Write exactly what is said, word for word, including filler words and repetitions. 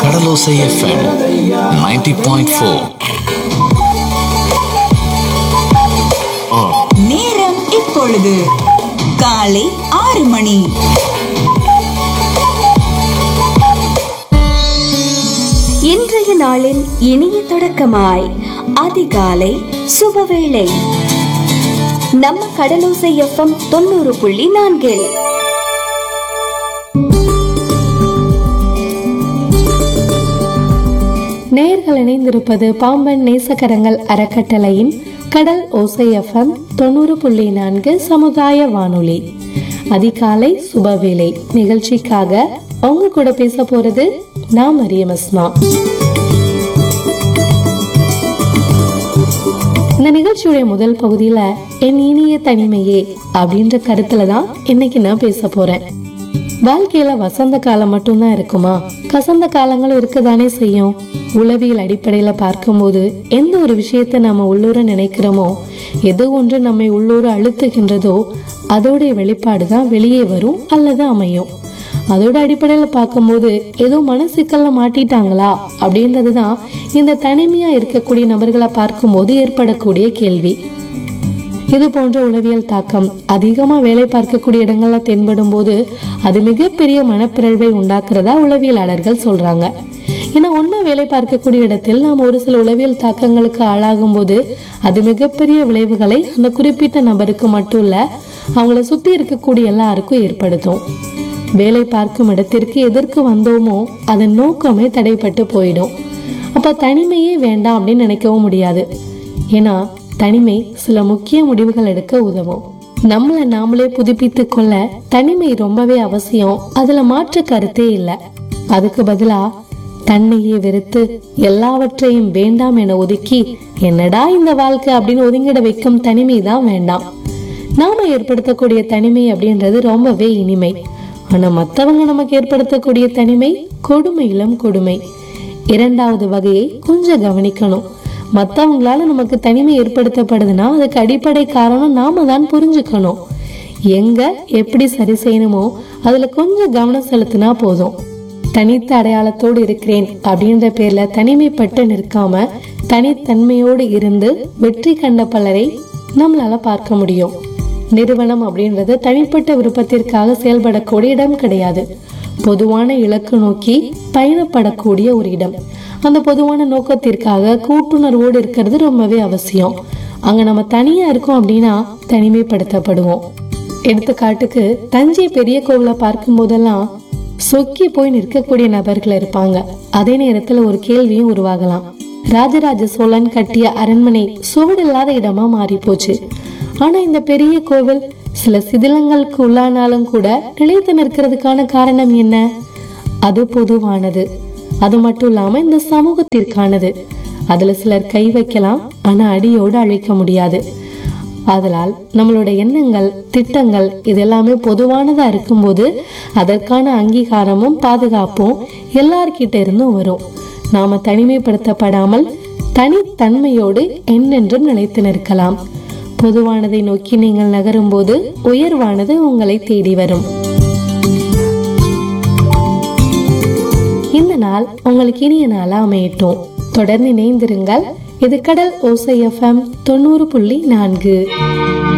கடலோசை FM ninety point four. நேரம் இப்பொழுது காலை ஆறு மணி. இன்றைய நாளின் இனிய தொடக்கமாய் அதிகாலை சுபவேளை நம்ம கடலோசை எஃப்எம் தொண்ணூறு புள்ளி நான்கில். நேயர்கள் இணைந்திருப்பது பாம்பன் நேசகரங்கள் அறக்கட்டளையின் கடல் ஓசை எஃப்எம் தொண்ணூறு புள்ளி நான்கு சமுதாய வானொலி அதிகாலை சுபவேளை நிகழ்ச்சிக்காக அவங்க கூட பேச போறது நான் மரியம் அஸ்மா. இந்த நிகழ்ச்சியுடைய முதல் பகுதியில என் இனிய தனிமையே அப்படின்ற கருத்துலதான் இன்னைக்கு நான் பேச போறேன். வாழ்க்கையில வசந்த காலம் மட்டும்தான் இருக்குமா? கசந்த காலங்களும் இருக்கதானே செய்யும். உளவியல் அடிப்படையில பார்க்கும்போது எந்த ஒரு விஷயத்த நம்ம உள்ளூர நினைக்கிறோமோ, எது ஒன்று நம்மை உள்ளூர அழுத்துகின்றதோ அதோடைய வெளிப்பாடுதான் வெளியே வரும் அல்லது அமையும். அதோட அடிப்படையில பார்க்கும்போது ஏதோ மனசிக்கல்ல மாட்டிட்டாங்களா அப்படின்றதுதான் இந்த தனிமையா இருக்கக்கூடிய நபர்களை பார்க்கும்போது ஏற்படக்கூடிய கேள்வி. இது போன்ற உளவியல் தாக்கம் அதிகமா வேலை பார்க்கக்கூடிய இடங்கள்ல தென்படும் போது அது மிகப்பெரிய மனப்பிறழ்வை உண்டாக்குறதா உளவியலாளர்கள் சொல்றாங்க. ஏன்னா ஒன்னா வேலை பார்க்கக்கூடிய இடத்தில் நாம் ஒரு சில உளவியல் தாக்கங்களுக்கு ஆளாகும் போது அது மிகப்பெரிய விளைவுகளை அந்த குறிப்பிட்ட நபருக்கு மட்டும் இல்ல, அவங்கள சுத்தி இருக்கக்கூடிய எல்லாருக்கும் ஏற்படுத்தும். வேலை பார்க்கும் இடத்திற்கு எதற்கு வந்தோமோ அதன் நோக்கமே தடைப்பட்டு போயிடும். அப்ப தனிமையே வேண்டாம் அப்படின்னு நினைக்கவும் முடியாது. ஏன்னா தனிமை சில முக்கிய முடிவுகள் எடுக்க உதவும். நம்மளை நாமளே புதுப்பித்து கொள்ள தனிமை ரொம்பவே அவசியம். அதுல மாற்று கருத்தே இல்லை. அதுக்கு பதிலா தன்னையே வெறுத்து எல்லாவற்றையும் வேண்டாம் என ஒதுக்கி என்னடா இந்த வாழ்க்கை அப்படின்னு ஒதுங்கிட வைக்கும் தனிமை தான் வேண்டாம். நாம ஏற்படுத்தக்கூடிய தனிமை அப்படின்றது ரொம்பவே இனிமை. ஆனா மத்தவங்க நமக்கு ஏற்படுத்தக்கூடிய தனிமை கொடுமையிலும் கொடுமை. இரண்டாவது வகையை கொஞ்சம் கவனிக்கணும். மற்றவங்களால நமக்கு தனிமை ஏற்படுத்தப்படுதுன்னா அதுக்கு அடிப்படை காரணம் நாம தான் புரிஞ்சுக்கணும். எங்க எப்படி சரி செய்யணுமோ அதுல கொஞ்சம் கவனம் செலுத்தினா போதும். தனித்த அடையாளத்தோடு இருக்கிறேன் அப்படின்ற பேர்ல தனிமைப்பட்டு நிற்காம தனித்தன்மையோடு இருந்து வெற்றி கண்ட பலரை நம்மளால பார்க்க முடியும். நிறுவனம் அப்படின்றது தனிப்பட்ட விருப்பத்திற்காக செயல்படக்கூடிய இடம் கிடையாது. பொதுவான இலக்கு நோக்கி பயணப்படக்கூடிய ஒரு இடம். அந்த பொதுவான நோக்கத்திற்காக கூட்டுணர்வோடு இருக்கிறது ரொம்பவே அவசியம். அங்க நம்ம தனியா இருக்கோம் அப்படின்னா தனிமைப்படுத்தப்படுவோம். எடுத்துக்காட்டுக்கு தஞ்சை பெரிய கோவிலை பார்க்கும் போதெல்லாம் சொக்கி போய் நிற்கக்கூடிய நபர்கள் இருப்பாங்க. அதே நேரத்துல ஒரு கேள்வியும் உருவாகலாம். ராஜராஜ சோழன் கட்டிய அரண்மனை சுவடில்லாத இடமா மாறி போச்சு. ஆனா இந்த பெரிய கோவில் சில சிதிலங்களுக்கு உள்ளானாலும் கூட நிலைத்து நிற்கிறதுக்கான காரணம் என்ன? அது பொதுவானது. அது மட்டும் இல்லாம இந்த சமூகத்திற்கானது. அதுல சிலர் கை வைக்கலாம், ஆனா அடியோடு அழிக்க முடியாது. அதனால் நம்மளோட எண்ணங்கள் திட்டங்கள் இதெல்லாமே பொதுவானதா இருக்கும்போது அதற்கான அங்கீகாரமும் பாதுகாப்பும் எல்லார்கிட்ட இருந்தும் வரும். நாம தனிமைப்படுத்தப்படாமல் தனித்தன்மையோடு என்னென்றும் நிலைத்து நிற்கலாம். பொதுவானதை நோக்கி நீங்கள் நகரும் போது உயர்வானது உங்களை தேடி வரும். இந்த நாள் உங்களுக்கு இனிய நாளா அமையட்டும். தொடர்ந்து இணைந்திருங்கள். இது கடல் ஓசை எஃப்எம் தொண்ணூறு புள்ளி நான்கு.